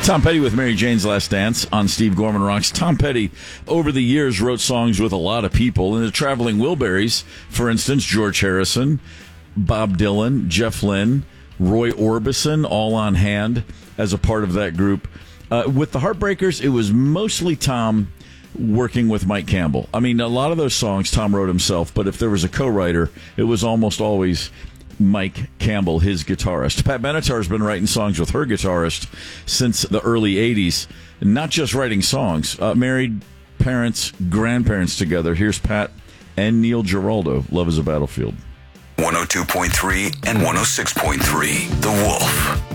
Tom Petty with Mary Jane's Last Dance on Steve Gorman Rocks. Tom Petty, over the years, wrote songs with a lot of people. In the Traveling Wilburys, for instance, George Harrison, Bob Dylan, Jeff Lynne, Roy Orbison, all on hand as a part of that group. With the Heartbreakers, it was mostly Tom working with Mike Campbell. I mean, a lot of those songs Tom wrote himself, but if there was a co-writer, it was almost always Mike Campbell, his guitarist. Pat Benatar has been writing songs with her guitarist since the early 80s. Not just writing songs. Married, parents, grandparents together. Here's Pat and Neil Giraldo. Love is a Battlefield. 102.3 and 106.3. The Wolf.